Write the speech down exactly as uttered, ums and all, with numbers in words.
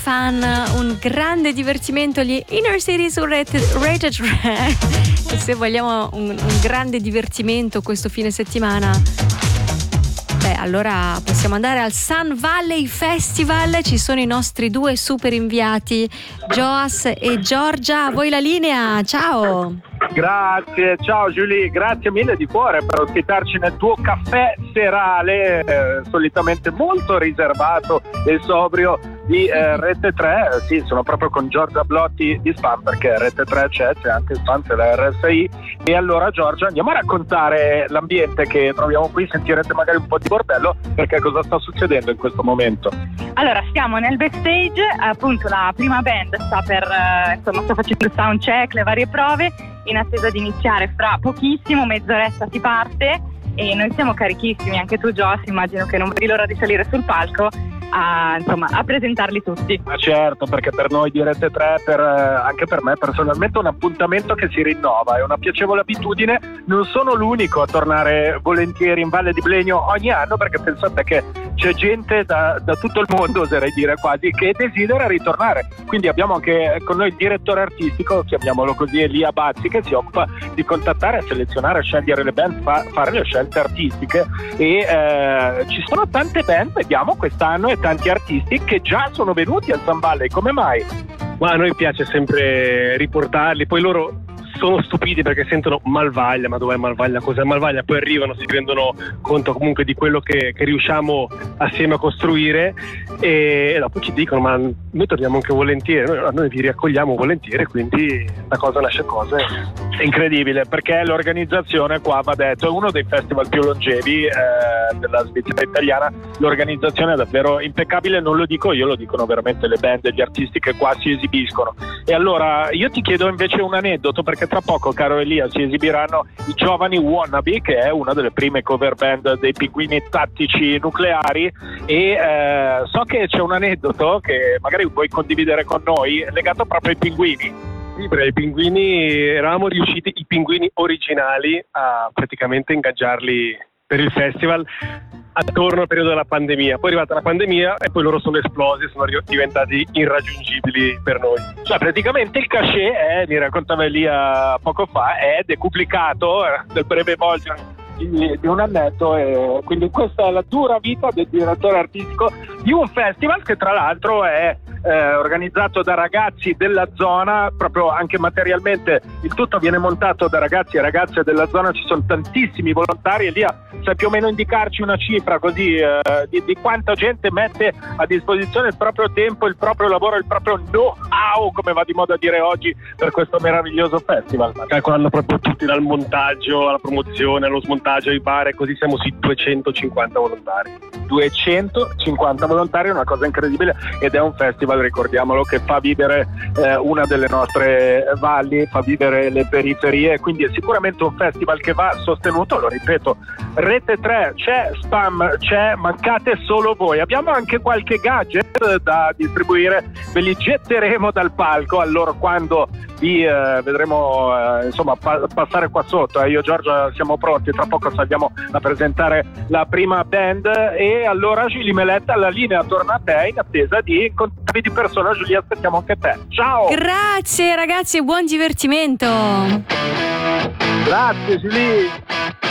fan, un grande divertimento, gli Inner City su Rete, Rete tre. E se vogliamo un, un grande divertimento questo fine settimana, beh, allora possiamo andare al Sun Valley Festival. Ci sono i nostri due super inviati, Joas e Giorgia. A voi la linea, ciao. Grazie, ciao Julie, grazie mille di cuore per ospitarci nel tuo caffè serale, eh, solitamente molto riservato e sobrio di eh, Rete tre. Sì, sono proprio con Giorgia Blotti di Spam, perché Rete tre c'è, c'è anche Spam, c'è la R S I. E allora Giorgia, andiamo a raccontare l'ambiente che troviamo qui, sentirete magari un po' di bordello, perché cosa sta succedendo in questo momento? Allora, siamo nel backstage, appunto la prima band sta per, eh, insomma, sta facendo il sound check, le varie prove, in attesa di iniziare fra pochissimo, mezz'oretta si parte e noi siamo carichissimi, anche tu Joss, immagino che non vedi l'ora di salire sul palco a, insomma, a presentarli tutti. Ma certo, perché per noi di Rete tre, per, anche per me personalmente, è un appuntamento che si rinnova, è una piacevole abitudine. Non sono l'unico a tornare volentieri in Valle di Blegno ogni anno, perché pensate che c'è gente da, da tutto il mondo, oserei dire quasi, che desidera ritornare. Quindi abbiamo anche con noi il direttore artistico, chiamiamolo così, Elia Bazzi, che si occupa di contattare, selezionare, scegliere le band, fa, fare le scelte artistiche. E eh, ci sono tante band, vediamo quest'anno, e tanti artisti che già sono venuti al Sun Valley. Come mai? Ma a noi piace sempre riportarli, poi loro sono stupiti perché sentono Malvaglia, ma dov'è Malvaglia, cos'è Malvaglia, poi arrivano, si rendono conto comunque di quello che, che riusciamo assieme a costruire e, e dopo ci dicono ma noi torniamo anche volentieri, noi, noi vi riaccogliamo volentieri, quindi la cosa nasce cose. È incredibile, perché l'organizzazione qua, va detto, è uno dei festival più longevi eh, della Svizzera italiana. L'organizzazione è davvero impeccabile, non lo dico io, lo dicono veramente le band e gli artisti che qua si esibiscono. E allora io ti chiedo invece un aneddoto, perché tra poco, caro Elia, si esibiranno i Giovani Wannabe, che è una delle prime cover band dei Pinguini Tattici Nucleari, e eh, so che c'è un aneddoto che magari vuoi condividere con noi legato proprio ai pinguini. Sì, perché i pinguini, eravamo riusciti, i pinguini originali, a praticamente ingaggiarli per il festival attorno al periodo della pandemia. Poi è arrivata la pandemia e poi loro sono esplosi, sono diventati irraggiungibili per noi. Cioè praticamente il cachet è, mi raccontava Elia poco fa, è decuplicato eh, del breve volgere di, di un annetto, e quindi questa è la dura vita del direttore artistico di un festival che tra l'altro è eh, organizzato da ragazzi della zona, proprio anche materialmente il tutto viene montato da ragazzi e ragazze della zona. Ci sono tantissimi volontari. Elia, sai più o meno indicarci una cifra così eh, di, di quanta gente mette a disposizione il proprio tempo, il proprio lavoro, il proprio know-how, come va di moda dire oggi, per questo meraviglioso festival? Calcolando proprio tutti, dal montaggio alla promozione, allo smontaggio, ai bar e così, siamo sui duecentocinquanta volontari. duecentocinquanta volontari è una cosa incredibile, ed è un festival, ricordiamolo, che fa vivere eh, una delle nostre valli, fa vivere le periferie, quindi è sicuramente un festival che va sostenuto. Lo ripeto, Rete tre c'è, Spam c'è, mancate solo voi. Abbiamo anche qualche gadget da distribuire, ve li getteremo dal palco allora quando vi eh, vedremo eh, insomma pa- passare qua sotto. Eh. Io e Giorgia siamo pronti, tra poco salviamo a presentare la prima band, e allora Giulia Meletta, la linea torna a te in attesa di incontrarvi di persona. Giulia, aspettiamo anche te. Ciao! Grazie ragazzi e buon divertimento! Grazie Giulia!